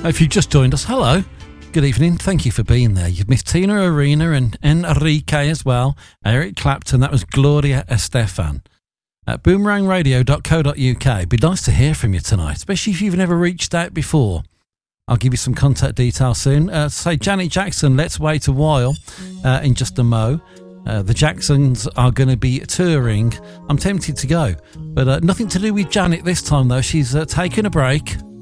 If you've just joined us, hello. Good evening. Thank you for being there. You've missed Tina Arena and Enrique as well. Eric Clapton. That was Gloria Estefan. At boomerangradio.co.uk. Be nice to hear from you tonight, especially if you've never reached out before. I'll give you some contact details soon. Say Janet Jackson, let's wait a while in just a mo. The Jacksons are going to be touring. I'm tempted to go, but nothing to do with Janet this time though. She's taking a break.